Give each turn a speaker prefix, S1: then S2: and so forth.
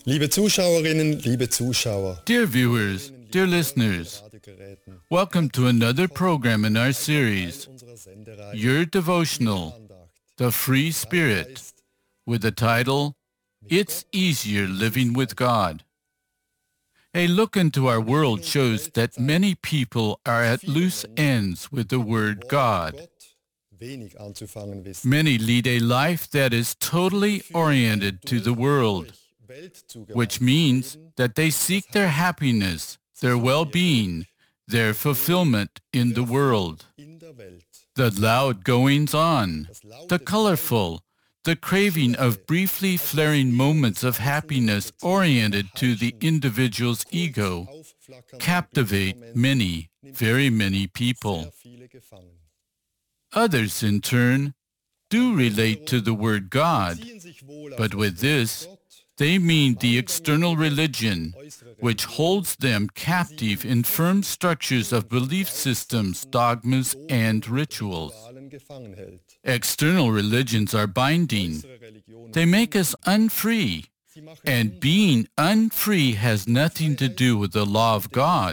S1: Liebe Zuschauerinnen, liebe Zuschauer,
S2: Dear viewers, dear listeners, welcome to another program in our series, Your Devotional, The Free Spirit, with the title, It's Easier Living with God. A look into our world shows that many people are at loose ends with the word God. Many lead a life that is totally oriented to the world, which means that they seek their happiness, their well-being, their fulfillment in the world. The loud goings-on, the colorful, the craving of briefly flaring moments of happiness oriented to the individual's ego captivate many, very many people. Others, in turn, do relate to the word God, but with this, they mean the external religion, which holds them captive in firm structures of belief systems, dogmas, and rituals. External religions are binding. They make us unfree, and being unfree has nothing to do with the law of God.